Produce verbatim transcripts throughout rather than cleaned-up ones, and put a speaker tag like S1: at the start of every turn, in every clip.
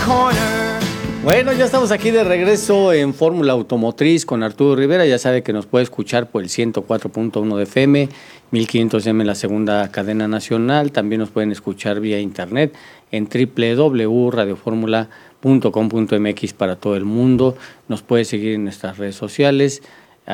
S1: Bueno, ya estamos aquí de regreso en Fórmula Automotriz con Arturo Rivera. Ya sabe que nos puede escuchar por el ciento cuatro punto uno de F M, mil quinientos M en la segunda cadena nacional. También nos pueden escuchar vía internet en doble u doble u doble u punto radio fórmula punto com punto m x para todo el mundo. Nos puede seguir en nuestras redes sociales.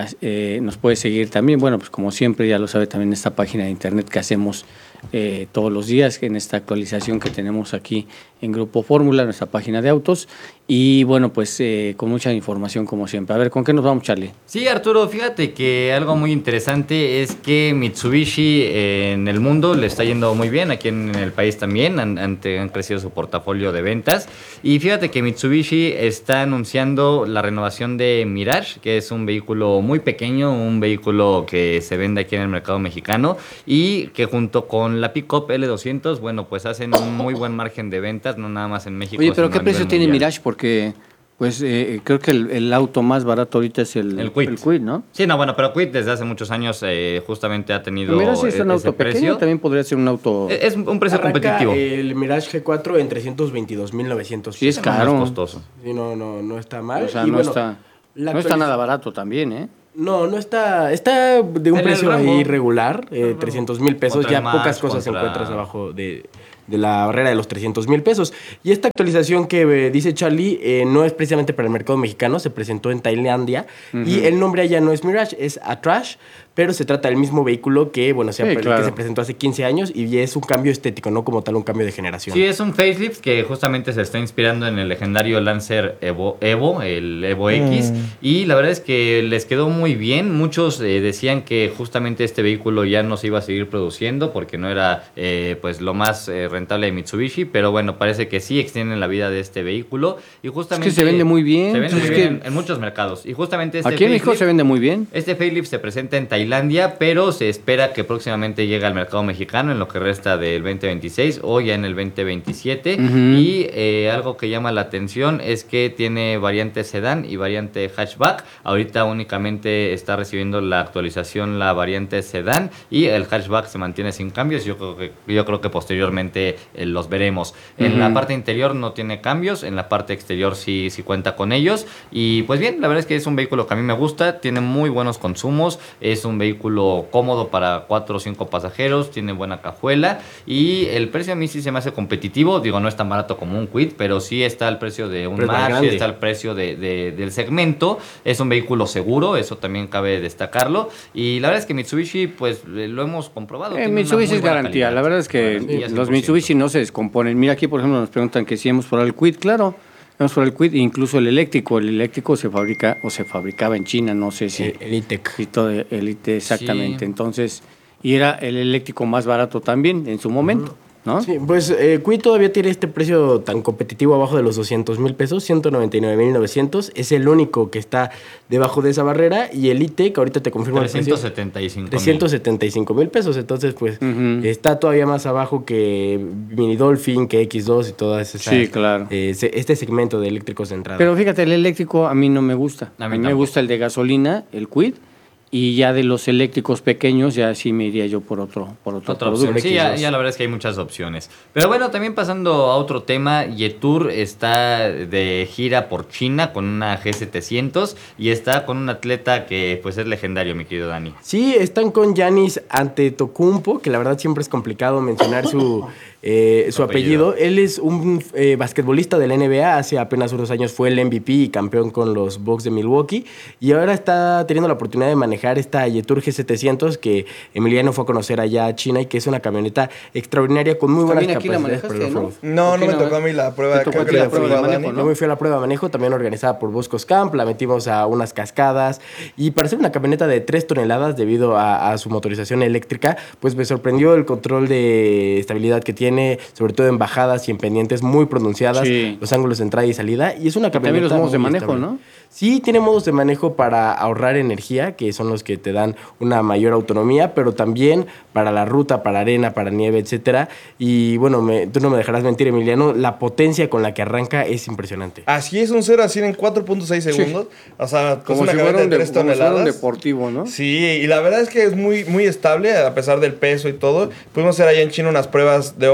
S1: Eh, nos puede seguir también, bueno, pues como siempre ya lo sabe, también en esta página de internet que hacemos eh, todos los días, en esta actualización que tenemos aquí en Grupo Fórmula, nuestra página de autos. Y bueno, pues eh, con mucha información como siempre. A ver, ¿con qué nos vamos, Charlie?
S2: Sí, Arturo, fíjate que algo muy interesante es que Mitsubishi eh, en el mundo le está yendo muy bien, aquí en, en el país también, han, han, han crecido su portafolio de ventas. Y fíjate que Mitsubishi está anunciando la renovación de Mirage, que es un vehículo muy pequeño, un vehículo que se vende aquí en el mercado mexicano y que junto con la Pickup L doscientos, bueno, pues hacen un muy buen margen de ventas, no nada más en México.
S1: Oye, pero ¿qué precio tiene Mirage? Porque pues eh, creo que el, el auto más barato ahorita es el,
S2: el Kwid.
S1: el Kwid, ¿no?
S2: Sí, no, bueno, pero Kwid desde hace muchos años eh, justamente ha tenido
S1: pero Mirage es un auto
S2: precio.
S1: Pequeño, también podría ser un auto...
S2: Es un precio
S3: Arranca
S2: competitivo.
S3: El Mirage G cuatro en trescientos veintidós mil novecientos.
S1: Sí, es caro.
S2: No es costoso.
S3: Sí, no, no, no está mal.
S1: O sea,
S3: y
S1: no,
S3: bueno,
S1: está, no
S3: actualiz-
S1: está nada barato también, ¿eh?
S3: No, no está, está de un
S2: En el
S3: precio
S2: rango.
S3: ahí regular, eh, trescientos mil pesos,
S2: Contra
S3: ya
S2: el Max,
S3: pocas cosas
S2: contra-
S3: encuentras abajo de, de la barrera de los trescientos mil pesos. Y esta actualización que eh, dice Charlie eh, no es precisamente para el mercado mexicano, se presentó en Tailandia uh-huh. y el nombre allá no es Mirage, es Atrash, pero se trata del mismo vehículo que, bueno, se,
S1: sí, claro.
S3: que se presentó hace quince años y es un cambio estético, no como tal un cambio de generación.
S2: Sí, es un facelift que justamente se está inspirando en el legendario Lancer Evo, Evo el Evo X, mm. y la verdad es que les quedó muy bien. Muchos eh, decían que justamente este vehículo ya no se iba a seguir produciendo porque no era eh, pues lo más eh, rentable de Mitsubishi, pero bueno, parece que sí extienden la vida de este vehículo y justamente...
S1: Es que se vende muy bien.
S2: Se vende
S1: pues
S2: muy
S1: es
S2: bien en, en muchos mercados. Y justamente este
S1: aquí en México se vende muy bien.
S2: Este facelift se presenta en Tailandia, pero se espera que próximamente llegue al mercado mexicano en lo que resta del veinte veintiséis o ya en el veinte veintisiete. Uh-huh. Y eh, algo que llama la atención es que tiene variante sedán y variante hatchback. Ahorita únicamente está recibiendo la actualización la variante sedán y el hatchback se mantiene sin cambios. Yo creo que, yo creo que posteriormente eh, los veremos. En uh-huh. la parte interior no tiene cambios, en la parte exterior sí, sí cuenta con ellos. Y pues bien, la verdad es que es un vehículo que a mí me gusta, tiene muy buenos consumos, es un vehículo cómodo para cuatro o cinco pasajeros, tiene buena cajuela y el precio a mí sí se me hace competitivo. Digo, no es tan barato como un Kwid, pero sí está el precio de un Max, sí está el precio de, de, del segmento. Es un vehículo seguro, eso también cabe destacarlo. Y la verdad es que Mitsubishi, pues lo hemos comprobado.
S1: Eh, Mitsubishi es garantía. Calidad. La verdad es que sí, los Mitsubishi no se descomponen. Mira, aquí por ejemplo nos preguntan que si hemos probado el Kwid, claro. Vamos por el Kwid, incluso el eléctrico. El eléctrico se fabrica o se fabricaba en China, no sé si.
S3: El E-Tech.
S1: El E-Tech, exactamente.
S2: Sí.
S1: Entonces, y era el eléctrico más barato también en su momento, ¿no?
S3: Sí, pues eh, Kwid todavía tiene este precio tan competitivo abajo de los doscientos mil pesos, ciento noventa y nueve mil novecientos. Es el único que está debajo de esa barrera. Y el E-Tech, ahorita te confirmo
S2: trescientos setenta y cinco
S3: el precio. trescientos setenta y cinco mil pesos. Entonces, pues, uh-huh. está todavía más abajo que Mini Dolphin, que X dos y todas esas.
S1: Sí, claro.
S3: Eh, este segmento de eléctricos de entrada.
S1: Pero fíjate, el eléctrico a mí no me gusta. A mí, a mí me gusta el de gasolina, el Kwid. Y ya de los eléctricos pequeños, ya sí me iría yo por otro, por otro
S2: Otra
S1: producto.
S2: Opción. Sí, ya, ya la verdad es que hay muchas opciones. Pero bueno, también pasando a otro tema, Yetur está de gira por China con una G setecientos y está con un atleta que pues es legendario, mi querido Dani.
S3: Sí, están con Giannis Antetokounmpo, que la verdad siempre es complicado mencionar su... Eh, su apellido. apellido. Él es un eh, basquetbolista de la N B A. Hace apenas unos años fue el M V P y campeón con los Bucks de Milwaukee. Y ahora está teniendo la oportunidad de manejar esta Yetur G setecientos que Emiliano fue a conocer allá a China y que es una camioneta extraordinaria con muy buenas capacidades.
S1: Aquí la
S4: ¿no? No, no me tocó a mí la prueba.
S1: Creo que la prueba de manejo, ¿no?
S3: Yo me fui a la prueba de manejo, también organizada por Boscos Camp. La metimos a unas cascadas. Y para ser una camioneta de tres toneladas debido a, a su motorización eléctrica, pues me sorprendió el control de estabilidad que tiene. Sobre todo en bajadas y en pendientes muy pronunciadas, sí. Los ángulos de entrada y salida. Y es una camioneta.
S1: También los modos de manejo, estable. ¿No?
S3: Sí, tiene modos de manejo para ahorrar energía, que son los que te dan una mayor autonomía, pero también para la ruta, para arena, para nieve, etcétera. Y bueno, me, tú no me dejarás mentir, Emiliano, la potencia con la que arranca es impresionante.
S4: Así es, un cero a cien en cuatro punto seis segundos. Sí. O sea,
S1: como
S4: una
S1: si
S4: camioneta de tres toneladas.
S1: Como si fuera un deportivo, ¿no?
S4: Sí, y la verdad es que es muy, muy estable, a pesar del peso y todo. Pudimos hacer allá en China unas pruebas de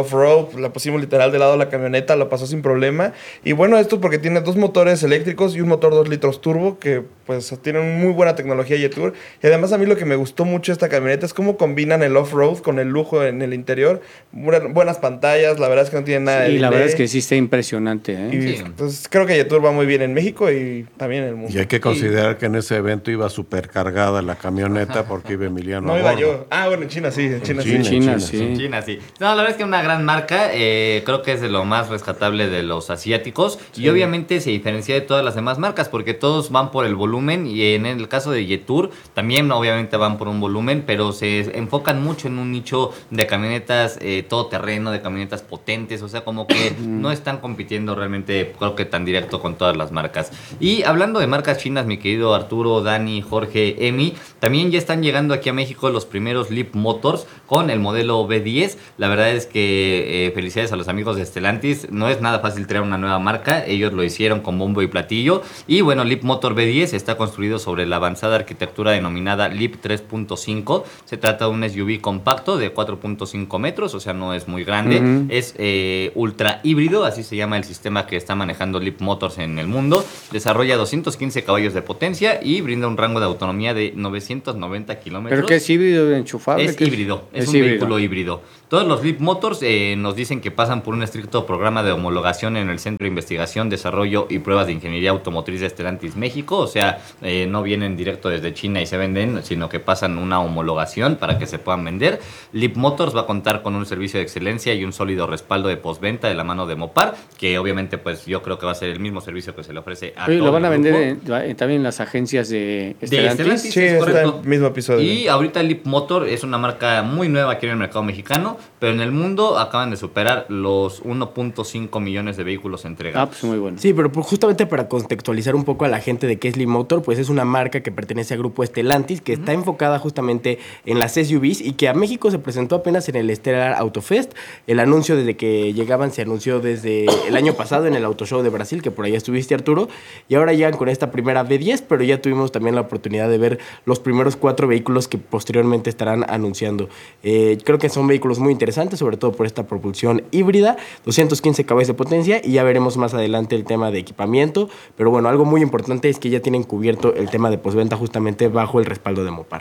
S4: off-road, la pusimos literal de lado de la camioneta, lo pasó sin problema. Y bueno, esto porque tiene dos motores eléctricos y un motor dos litros turbo que pues tienen muy buena tecnología Jetour. Y además a mí lo que me gustó mucho de esta camioneta es cómo combinan el off-road con el lujo en el interior. Buenas pantallas, la verdad es que no tiene nada de
S1: Y la
S4: delay.
S1: verdad es que sí está impresionante. ¿eh?
S4: Y
S2: Sí.
S4: pues creo que Jetour va muy bien en México y también en el mundo.
S5: Y hay que considerar que en ese evento iba supercargada la camioneta porque iba Emiliano.
S4: No
S5: a
S4: iba
S5: bordo.
S4: yo. Ah, bueno, en China sí, en China,
S5: China,
S4: sí.
S1: China,
S5: China,
S1: sí.
S2: En China, sí. No, la verdad es que una gran marca, eh, creo que es de lo más rescatable de los asiáticos y obviamente se diferencia de todas las demás marcas porque todos van por el volumen y en el caso de Jetour también obviamente van por un volumen, pero se enfocan mucho en un nicho de camionetas eh, todoterreno, de camionetas potentes, o sea, como que no están compitiendo realmente, creo que tan directo con todas las marcas. Y hablando de marcas chinas, mi querido Arturo, Dani, Jorge, Emi, también ya están llegando aquí a México los primeros Leap Motors con el modelo B diez. La verdad es que eh, felicidades a los amigos de Stellantis. No es nada fácil crear una nueva marca. Ellos lo hicieron con bombo y platillo. Y bueno, Leap Motor B diez está construido sobre la avanzada arquitectura denominada Leap tres punto cinco. Se trata de un S U V compacto de cuatro punto cinco metros, o sea, no es muy grande. Uh-huh. Es eh, ultra híbrido, así se llama el sistema que está manejando Leap Motors en el mundo. Desarrolla doscientos quince caballos de potencia y brinda un rango de autonomía de novecientos noventa kilómetros.
S1: ¿Pero qué es híbrido enchufable?
S2: Es híbrido, es, es un híbrido. Vehículo híbrido. Todos los Leap Motors eh, nos dicen que pasan por un estricto programa de homologación en el Centro de Investigación, Desarrollo y Pruebas de Ingeniería Automotriz de Stellantis México. O sea, eh, no vienen directo desde China y se venden, sino que pasan una homologación para que se puedan vender. Leap Motors va a contar con un servicio de excelencia y un sólido respaldo de postventa de la mano de Mopar, que obviamente pues yo creo que va a ser el mismo servicio que se le ofrece a
S1: Oye,
S2: todo
S1: ¿lo van a
S2: el
S1: vender
S2: grupo.
S1: en, en, también en las agencias de
S2: De
S1: Stellantis?
S2: Stellantis,
S4: Sí,
S2: es
S4: está
S2: correcto.
S4: el mismo episodio.
S2: Y ahorita Leap Motor es una marca muy nueva aquí en el mercado mexicano, pero en el mundo acaban de superar los uno punto cinco millones de vehículos entregados.
S1: Ah, pues muy bueno.
S3: Sí, pero justamente para contextualizar un poco a la gente de qué es Leap Motor, pues es una marca que pertenece al grupo Stellantis, que uh-huh. está enfocada justamente en las S U Vs y que a México se presentó apenas en el Stellar Auto Fest. El anuncio desde que llegaban se anunció desde el año pasado en el Auto Show de Brasil, que por allá estuviste, Arturo, y ahora llegan con esta primera B diez, pero ya tuvimos también la oportunidad de ver los primeros cuatro vehículos que posteriormente estarán anunciando. Eh, creo que son vehículos muy interesantes, sobre todo por esta propulsión híbrida, doscientos quince caballos de potencia, y ya veremos más adelante el tema de equipamiento, pero bueno, algo muy importante es que ya tienen cubierto el tema de postventa justamente bajo el respaldo de Mopar.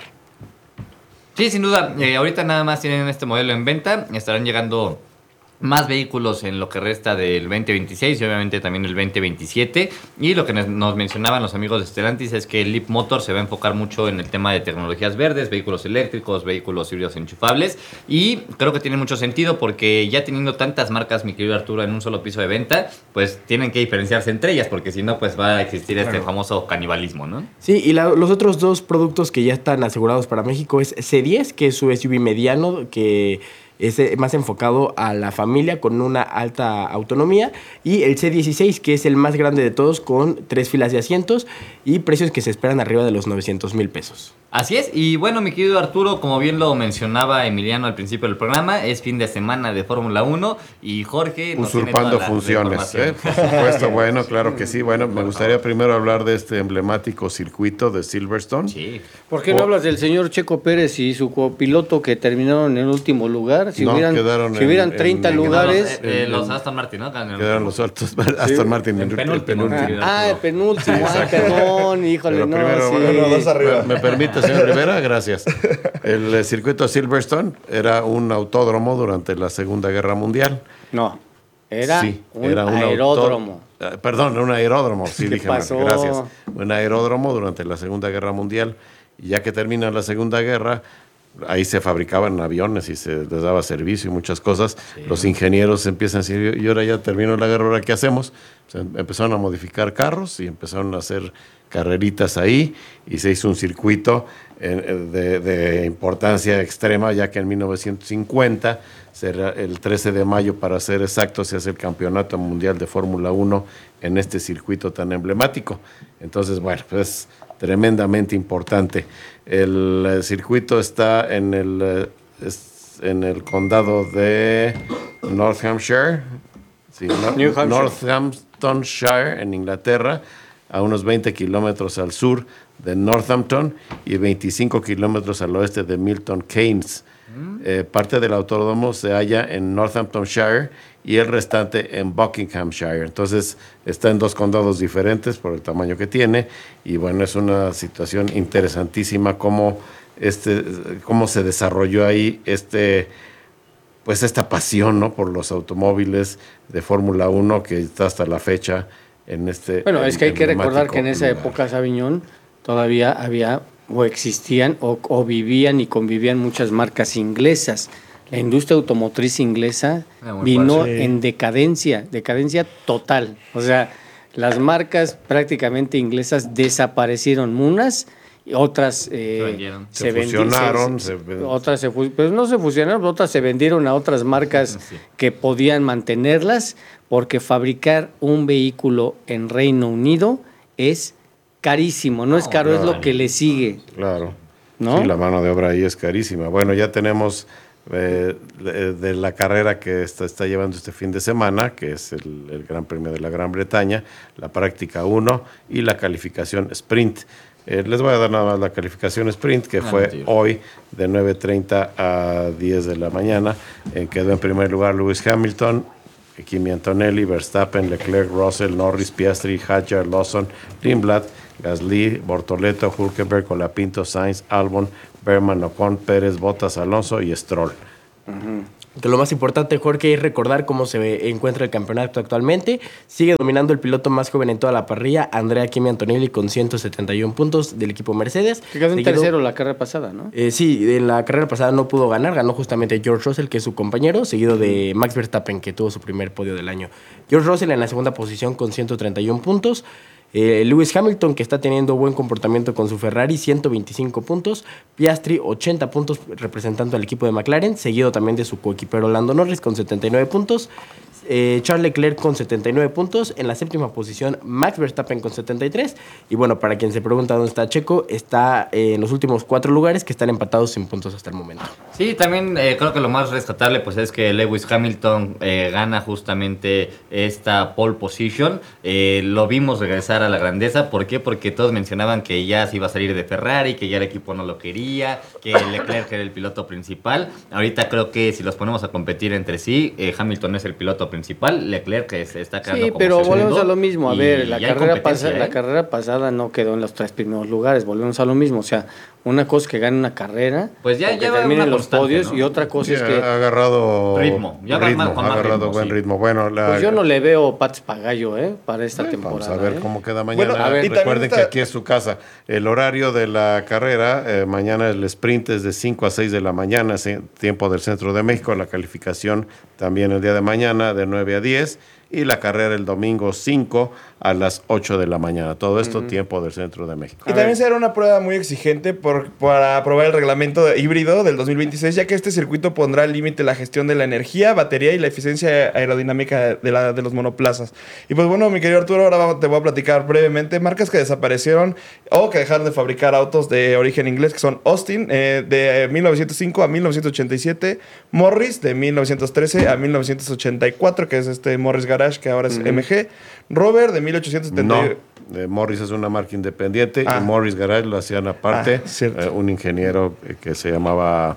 S2: Sí, sin duda, eh, ahorita nada más tienen este modelo en venta, estarán llegando más vehículos en lo que resta del veinte veintiséis y obviamente también el veinte veintisiete. Y lo que nos mencionaban los amigos de Stellantis es que Leap Motor se va a enfocar mucho en el tema de tecnologías verdes, vehículos eléctricos, vehículos híbridos enchufables. Y creo que tiene mucho sentido porque ya teniendo tantas marcas, mi querido Arturo, en un solo piso de venta, pues tienen que diferenciarse entre ellas porque si no, pues va a existir este claro. famoso canibalismo, ¿no?
S3: Sí, y la, los otros dos productos que ya están asegurados para México es C diez, que es su S U V mediano, que es más enfocado a la familia con una alta autonomía, y el C dieciséis, que es el más grande de todos, con tres filas de asientos y precios que se esperan arriba de los novecientos mil pesos.
S2: Así es, y bueno, mi querido Arturo, como bien lo mencionaba Emiliano al principio del programa, es fin de semana de Fórmula uno y Jorge nos
S5: usurpando
S2: tiene
S5: funciones, ¿eh? Por supuesto, bueno, claro que sí. Bueno, me gustaría primero hablar de este emblemático circuito de Silverstone.
S2: Sí.
S1: ¿Por qué no oh. hablas del señor Checo Pérez y su copiloto que terminaron en último lugar? Si
S5: no,
S1: hubieran,
S5: quedaron
S1: si hubieran
S5: en,
S1: treinta
S5: en,
S1: lugares...
S2: En, eh, en, los Aston Martin, ¿no?
S5: Quedaron los altos, Aston
S1: sí.
S5: Martin en
S2: el penúltimo.
S5: penúltimo.
S1: Ah, el penúltimo, ah, perdón, híjole,
S5: Pero
S1: no,
S5: primero,
S1: sí.
S4: bueno, dos arriba.
S5: ¿Me, me permite, señor Rivera? Gracias. El eh, circuito Silverstone era un autódromo durante la Segunda Guerra Mundial.
S1: No, era,
S5: sí,
S1: un,
S5: era un
S1: aeródromo.
S5: Auto, uh, perdón, un aeródromo, sí,
S1: ¿Qué
S5: dije
S1: pasó?
S5: mal, gracias. Un aeródromo durante la Segunda Guerra Mundial. Y ya que termina la Segunda Guerra, ahí se fabricaban aviones y se les daba servicio y muchas cosas. Sí. Los ingenieros empiezan a decir, y ahora ya terminó la guerra, ¿ahora qué hacemos? O sea, empezaron a modificar carros y empezaron a hacer carreritas ahí y se hizo un circuito de, de importancia extrema, ya que en mil novecientos cincuenta, el trece de mayo para ser exacto, se hace el Campeonato Mundial de Fórmula uno en este circuito tan emblemático. Entonces, bueno, pues es tremendamente importante. El, el circuito está en el, es, en el condado de North Hampshire, sí, no,
S1: New Hampshire.
S5: Northamptonshire, en Inglaterra, a unos veinte kilómetros al sur de Northampton y veinticinco kilómetros al oeste de Milton Keynes. Eh, parte del autódromo se halla en Northamptonshire y el restante en Buckinghamshire. Entonces está en dos condados diferentes por el tamaño que tiene y bueno, es una situación interesantísima cómo, este, cómo se desarrolló ahí este, pues esta pasión, ¿no?, por los automóviles de Fórmula uno que está hasta la fecha en este.
S1: Bueno, es que hay que recordar
S5: emblemático
S1: que en esa
S5: lugar.
S1: época, Sabiñón, todavía había o existían o, o vivían y convivían muchas marcas inglesas. La industria automotriz inglesa
S2: Era muy
S1: vino
S4: fuerte.
S1: en decadencia, decadencia total. O sea, las marcas prácticamente inglesas desaparecieron, unas y otras eh,
S2: Se vendieron.
S5: Se
S1: vendi-
S5: fusionaron,
S1: se- se-
S5: se-
S1: otras se fu- pues no se fusionaron, otras se vendieron a otras marcas
S2: Sí.
S1: que podían mantenerlas, porque fabricar un vehículo en Reino Unido es carísimo, no es caro, es lo que le sigue,
S5: Claro.
S1: ¿no?
S5: Sí, la mano de obra ahí es carísima. Bueno, ya tenemos eh, de, de la carrera que está, está llevando este fin de semana, que es el, el Gran Premio de la Gran Bretaña, la práctica uno y la calificación sprint. Eh, les voy a dar nada más la calificación sprint, que
S2: Ah,
S5: fue
S2: tío.
S5: hoy de nueve treinta a diez de la mañana. Eh, quedó en primer lugar Lewis Hamilton, Kimi Antonelli, Verstappen, Leclerc, Russell, Norris, Piastri, Hadjar, Lawson, Lindblad, Gasly, Bortoleto, Hülkenberg, Colapinto, Sainz, Albon, Berman, Ocon, Pérez, Bottas, Alonso y Stroll.
S3: Que lo más importante, Jorge, es recordar cómo se ve- encuentra el campeonato actualmente. Sigue dominando el piloto más joven en toda la parrilla, Andrea Kimi Antonelli, con ciento setenta y uno puntos del equipo Mercedes.
S1: Que quedó en
S3: Seguido-
S1: tercero la carrera pasada, ¿no?
S3: Eh, sí, en la carrera pasada no pudo ganar, ganó justamente George Russell, que es su compañero, seguido de Max Verstappen, que tuvo su primer podio del año. George Russell en la segunda posición con ciento treinta y uno puntos. Eh, Lewis Hamilton, que está teniendo buen comportamiento con su Ferrari, ciento veinticinco puntos. Piastri, ochenta puntos representando al equipo de McLaren, seguido también de su coequipero Lando Norris con setenta y nueve puntos. Eh, Charles Leclerc con setenta y nueve puntos. En la séptima posición, Max Verstappen con setenta y tres. Y bueno, para quien se pregunta dónde está Checo, está eh, en los últimos cuatro lugares que están empatados sin puntos hasta el momento.
S2: Sí, también eh, creo que lo más rescatable pues es que Lewis Hamilton eh, gana justamente esta pole position. Eh, lo vimos regresar a la grandeza. ¿Por qué? Porque todos mencionaban que ya se iba a salir de Ferrari, que ya el equipo no lo quería, que Leclerc era el piloto principal. Ahorita creo que si los ponemos a competir entre sí, eh, Hamilton es el piloto principal, Leclerc que se está quedando
S1: Sí,
S2: como
S1: pero
S2: segundo,
S1: volvemos a lo mismo. A
S2: y
S1: ver, la
S2: ya hay
S1: carrera,
S2: competencia,
S1: pasa-
S2: ¿eh?
S1: la carrera pasada no quedó en los tres primeros lugares. Volvemos a lo mismo. O sea, una cosa es que gane una carrera,
S2: Pues ya
S1: o que
S2: lleva
S1: termine
S2: una
S1: los
S2: constante,
S1: podios,
S2: ¿no?
S1: y otra cosa
S5: Sí,
S1: es
S5: ha
S1: que
S5: agarrado
S2: Ritmo, ya va
S5: ritmo,
S2: más- con
S5: ha
S2: más
S5: agarrado
S2: ritmo,
S5: buen
S2: sí.
S5: ritmo. Bueno, la,
S1: pues yo no le veo patas para gallo, ¿eh? Para esta
S5: Vamos
S1: temporada.
S5: a ver
S1: ¿eh?
S5: cómo queda mañana.
S4: Bueno,
S1: a ver,
S4: y también
S5: recuerden
S4: está-
S5: que aquí es su casa. El horario de la carrera, eh, mañana el sprint es de cinco a seis de la mañana, sí, tiempo del centro de México. La calificación también el día de mañana de nueve a diez. Y la carrera el domingo cinco a las ocho de la mañana. Todo esto tiempo del centro de México.
S4: Y también será una prueba muy exigente por, para aprobar el reglamento de híbrido del dos mil veintiséis, ya que este circuito pondrá al límite la gestión de la energía, batería y la eficiencia aerodinámica de, la, de los monoplazas. Y pues bueno, mi querido Arturo, ahora vamos- te voy a platicar brevemente marcas que desaparecieron o que dejaron de fabricar autos de origen inglés, que son Austin, eh, de mil novecientos cinco a mil novecientos ochenta y siete, Morris, de mil novecientos trece a mil novecientos ochenta y cuatro, que es este Morris Garage, que ahora es M G, Rover, de mil ochocientos setenta y uno.
S5: No, eh, Morris es una marca independiente
S4: Ah.
S5: y Morris Garage lo hacían aparte.
S4: Ah, cierto.
S5: eh, un ingeniero eh, que se llamaba.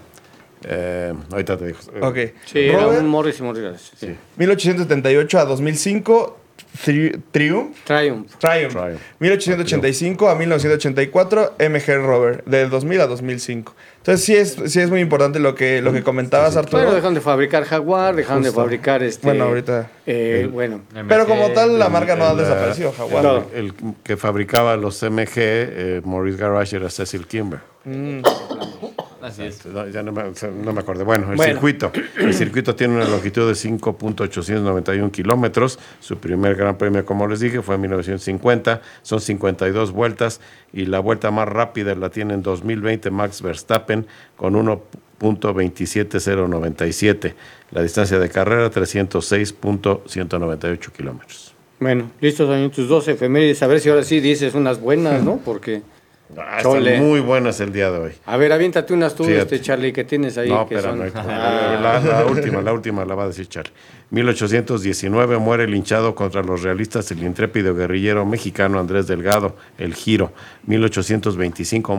S5: eh, ahorita te digo. eh,
S4: Ok.
S1: Sí, era
S4: Robert,
S1: un Morris y Morris. Sí.
S4: mil ochocientos setenta y ocho a dos mil cinco, Tri- Triumph.
S1: Triumph.
S4: Triumph.
S5: Triumph.
S4: mil ochocientos ochenta y cinco a mil novecientos ochenta y cuatro, M G Rover, del dos mil a dos mil cinco. Entonces sí es, sí es muy importante lo que, lo que comentabas, Arturo.
S1: Bueno, dejaron de fabricar Jaguar, dejaron de
S4: Justo.
S1: fabricar este.
S4: Bueno, ahorita.
S1: eh, bueno.
S4: Pero como tal, la marca no ha
S5: el,
S4: desaparecido,
S5: eh,
S4: Jaguar.
S1: No.
S5: El, el que fabricaba los M G, eh, Morris Garage, era Cecil Kimber.
S2: Así es.
S5: No, ya no me, o sea, no me acordé. Bueno, el
S1: Bueno.
S5: circuito. El circuito tiene una longitud de cinco punto ochocientos noventa y uno kilómetros. Su primer gran premio, como les dije, fue en mil novecientos cincuenta. Son cincuenta y dos vueltas. Y la vuelta más rápida la tiene en dos mil veinte Max Verstappen con uno punto veintisiete cero noventa y siete. La distancia de carrera, trescientos seis punto ciento noventa y ocho kilómetros.
S1: Bueno, listos también tus dos efemérides. A ver si ahora sí dices unas buenas, ¿no? Porque.
S5: Ah, están
S1: Chole.
S5: muy buenas el día de hoy.
S1: A ver, aviéntate unas tú,
S5: Fíjate.
S1: este Charlie, que tienes ahí.
S5: No,
S1: que
S5: espera,
S1: son-
S5: no hay que-
S1: Ah.
S5: la, la última, la última la va a decir Charlie. mil ochocientos diecinueve muere linchado contra los realistas el intrépido guerrillero mexicano Andrés Delgado, el Giro. mil ochocientos veinticinco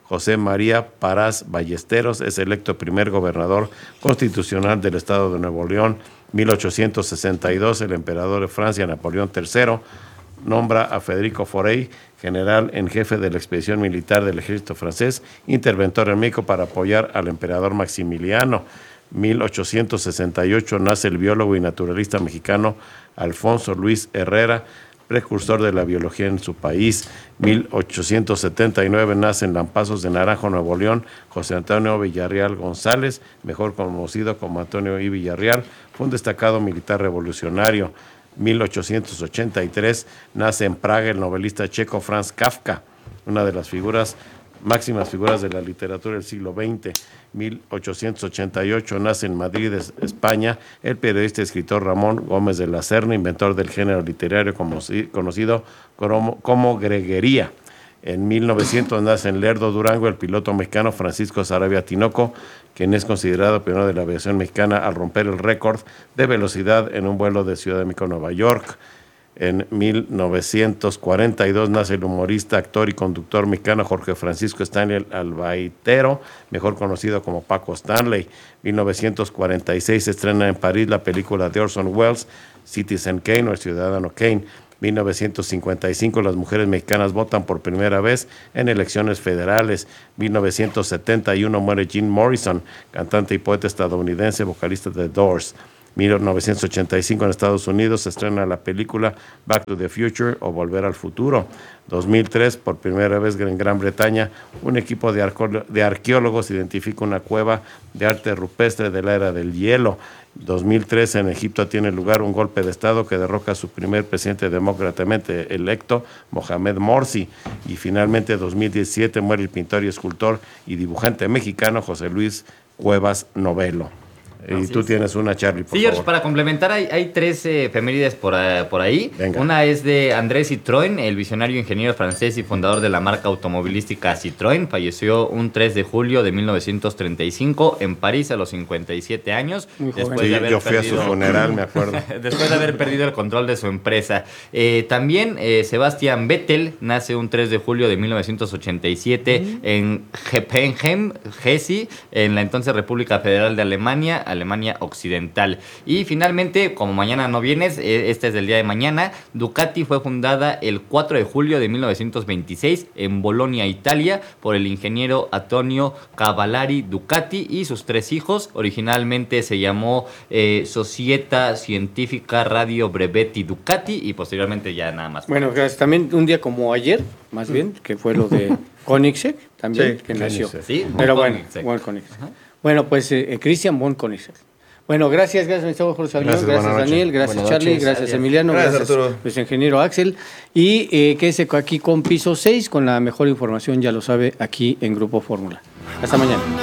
S5: José María Parás Ballesteros es electo primer gobernador constitucional del estado de Nuevo León. mil ochocientos sesenta y dos, el emperador de Francia, Napoleón tercero, nombra a Federico Forey, general en jefe de la expedición militar del ejército francés, interventor en México para apoyar al emperador Maximiliano. mil ochocientos sesenta y ocho nace el biólogo y naturalista mexicano Alfonso Luis Herrera, precursor de la biología en su país. mil ochocientos setenta y nueve nace en Lampazos de Naranjo, Nuevo León, José Antonio Villarreal González, mejor conocido como Antonio I. Villarreal, fue un destacado militar revolucionario. mil ochocientos ochenta y tres nace en Praga el novelista checo Franz Kafka, una de las figuras máximas figuras de la literatura del siglo veinte. mil ochocientos ochenta y ocho nace en Madrid, España, el periodista y escritor Ramón Gómez de la Serna, inventor del género literario como, conocido como, como greguería. En mil novecientos nace en Lerdo, Durango, el piloto mexicano Francisco Sarabia Tinoco, quien es considerado pionero de la aviación mexicana al romper el récord de velocidad en un vuelo de Ciudad de México a Nueva York. En mil novecientos cuarenta y dos nace el humorista, actor y conductor mexicano Jorge Francisco Stanley Albaitero, mejor conocido como Paco Stanley. mil novecientos cuarenta y seis se estrena en París la película de Orson Welles, Citizen Kane o El Ciudadano Kane. mil novecientos cincuenta y cinco las mujeres mexicanas votan por primera vez en elecciones federales. mil novecientos setenta y uno muere Jim Morrison, cantante y poeta estadounidense, vocalista de The Doors. mil novecientos ochenta y cinco en Estados Unidos se estrena la película Back to the Future o Volver al Futuro. dos mil tres, por primera vez en Gran Bretaña, un equipo de, arco- de arqueólogos identifica una cueva de arte rupestre de la era del hielo. dos mil trece en Egipto tiene lugar un golpe de Estado que derroca a su primer presidente demócratamente electo, Mohamed Morsi. Y finalmente, dos mil diecisiete muere el pintor y escultor y dibujante mexicano José Luis Cuevas Novelo. Y tú tienes una, Charlie, por
S2: Sí, George,
S5: favor.
S2: para complementar, hay, hay tres eh, efemérides por, uh, por ahí.
S5: Venga.
S2: Una es de André Citroën, el visionario ingeniero francés y fundador de la marca automovilística Citroën. Falleció un tres de julio de mil novecientos treinta y cinco en París a los cincuenta y siete años.
S1: Muy joven.
S2: Después
S5: Sí,
S2: de haber
S5: yo fui a su
S2: perdido-
S5: funeral, me acuerdo.
S2: Después de haber perdido el control de su empresa. Eh, también eh, Sebastian Vettel nace un tres de julio de mil novecientos ochenta y siete mm. en Heppenheim, Hesse, en la entonces República Federal de Alemania, Alemania Occidental. Y finalmente, como mañana no vienes, eh, este es del día de mañana, Ducati fue fundada el cuatro de julio de mil novecientos veintiséis en Bolonia, Italia, por el ingeniero Antonio Cavallari Ducati y sus tres hijos. Originalmente se llamó eh, Società Scientifica Radio Brevetti Ducati y posteriormente ya nada más.
S1: Bueno, gracias. También un día como ayer, más bien, que fue lo de Koenigsegg, también,
S4: Sí,
S1: que nació.
S5: Koenigsegg.
S2: Sí,
S1: Pero
S2: von
S1: bueno,
S2: Koenigsegg.
S1: von Koenigsegg. Bueno, pues eh, Christian von Koenigsegg. Bueno, gracias, gracias, Gustavo Jorge Salmón,
S5: Gracias,
S1: gracias,
S5: buenas noches.
S1: Daniel, gracias,
S3: Buenas
S1: Charlie,
S3: noches.
S1: gracias,
S2: Gracias.
S1: Emiliano,
S4: Gracias,
S1: gracias,
S4: Arturo.
S1: pues, ingeniero Axel. Y eh, quédese aquí con Piso seis, con la mejor información, ya lo sabe, aquí en Grupo Fórmula. Hasta mañana.